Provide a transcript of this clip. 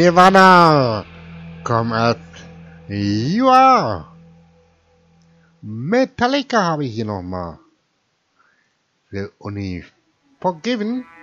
Nirvana, come at you are. Metallica habe ich hier nochmal. The Unforgiven